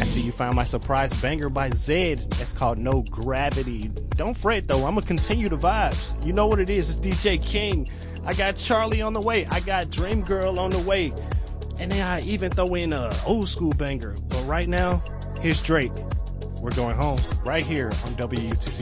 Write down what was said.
see you found my surprise banger by Zed. It's called No Gravity. Don't fret though, I'm gonna continue the vibes. You know what it is, it's DJ King. I got Charlie on the way. I got Dream Girl on the way. And then I even throw in a old school banger. But right now, here's Drake. We're going home right here on WUTC.